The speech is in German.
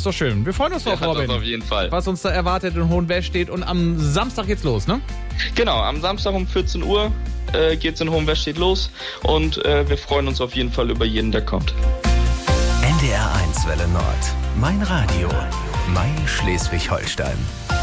ist doch schön. Wir freuen uns drauf, Robin. Das auf jeden Fall. Was uns da erwartet in Hohenwestedt. Und am Samstag geht's los, ne? Genau, am Samstag um 14 Uhr geht's in Hohenwestedt los. Und wir freuen uns auf jeden Fall über jeden, der kommt. NDR 1 Welle Nord. Mein Radio. Mein Schleswig-Holstein.